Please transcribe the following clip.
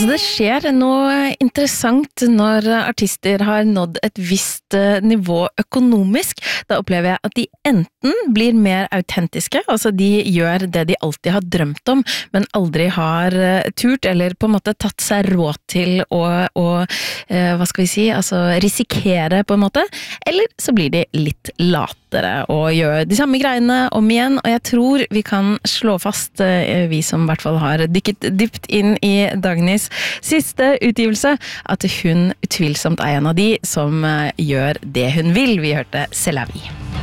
Altså det skjer noe interessant når artister har nådd et visst nivå økonomisk. Da opplever jeg at de enten blir mer autentiske, altså de gjør det de alltid har drømt om, men aldri har turt eller på en måte tatt seg råd til å hva skal vi si, altså risikere på en måte, eller så blir de litt latere og gjør de samme greiene om igjen, og jeg tror vi kan slå fast, vi som i hvert fall har dykket dypt inn i Dagnys siste utgivelse, at hun utvilsomt en av de som gjør det hun vil. Vi hørte C'est la vie.